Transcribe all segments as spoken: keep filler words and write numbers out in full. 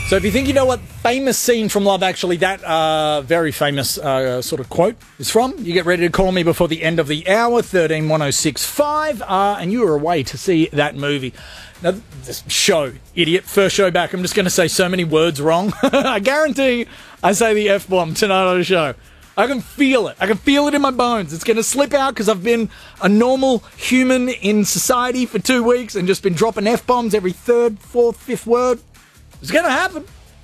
So if you think you know what famous scene from Love Actually, that uh, very famous uh, sort of quote is from, you get ready to call me before the end of the hour, thirteen one oh six five, uh, and you are away to see that movie. Now, this show, idiot, first show back, I'm just going to say so many words wrong. I guarantee I say the F-bomb tonight on the show. I can feel it. I can feel it in my bones. It's going to slip out because I've been a normal human in society for two weeks and just been dropping F-bombs every third, fourth, fifth word. It's going to happen.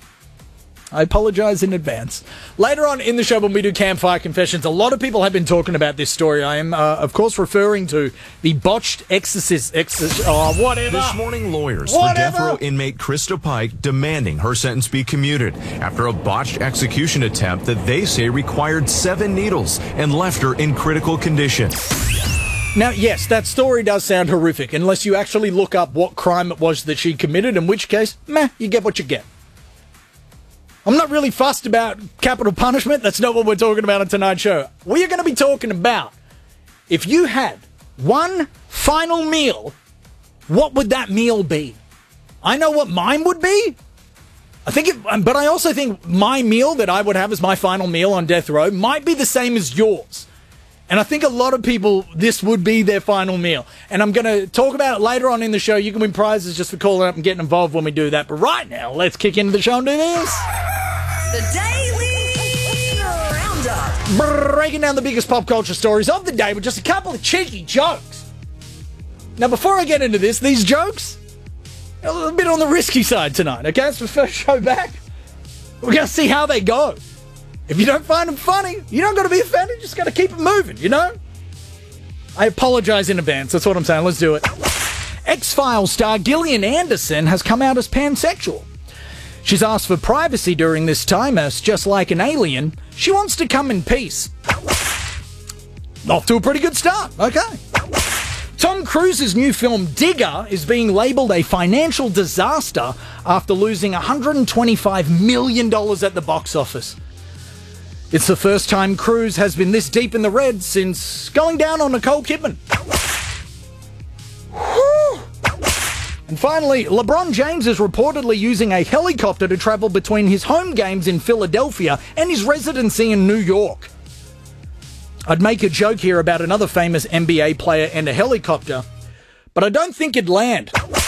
I apologize in advance. Later on in the show when we do Campfire Confessions, a lot of people have been talking about this story. I am, uh, of course, referring to the botched exorcist... Exorcist oh, whatever. This morning, lawyers whatever. for death row inmate Krista Pike demanding her sentence be commuted after a botched execution attempt that they say required seven needles and left her in critical condition. Now, yes, that story does sound horrific, unless you actually look up what crime it was that she committed, in which case, meh, you get what you get. I'm not really fussed about capital punishment. That's not what we're talking about on tonight's show. We are going to be talking about, if you had one final meal, what would that meal be? I know what mine would be. I think it, but I also think my meal that I would have as my final meal on death row might be the same as yours. And I think a lot of people, this would be their final meal. And I'm going to talk about it later on in the show. You can win prizes just for calling up and getting involved when we do that. But right now, let's kick into the show and do this. The Daily Roundup. Breaking down the biggest pop culture stories of the day with just a couple of cheeky jokes. Now, before I get into this, these jokes, a little bit on the risky side tonight, okay? It's the first show back. We're going to see how they go. If you don't find them funny, you don't got to be offended. You just got to keep it moving, you know? I apologize in advance. That's what I'm saying. Let's do it. X-Files star Gillian Anderson has come out as pansexual. She's asked for privacy during this time, as just like an alien, she wants to come in peace. Off to a pretty good start. Okay. Tom Cruise's new film Digger is being labelled a financial disaster after losing one hundred twenty-five million dollars at the box office. It's the first time Cruise has been this deep in the red since going down on Nicole Kidman. And finally, LeBron James is reportedly using a helicopter to travel between his home games in Philadelphia and his residency in New York. I'd make a joke here about another famous N B A player and a helicopter, but I don't think it'd land.